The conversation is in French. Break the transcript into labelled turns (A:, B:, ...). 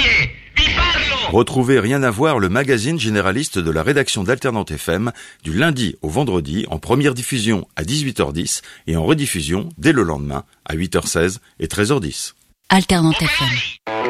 A: Retrouvez Rien à voir, le magazine généraliste de la rédaction d'Alternante FM, du lundi au vendredi, en première diffusion à 18h10 et en rediffusion dès le lendemain à 8h16 et 13h10.
B: Alternante FM.